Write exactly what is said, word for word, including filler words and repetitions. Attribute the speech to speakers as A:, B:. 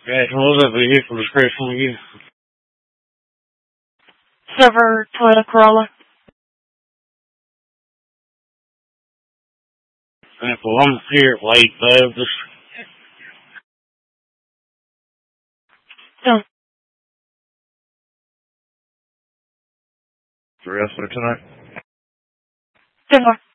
A: Okay, what was that vehicle description again?
B: Silver Toyota Corolla.
A: Right, well, I'm here at late, though. Just...
B: Done.
C: The rest of it tonight?
B: Ten more.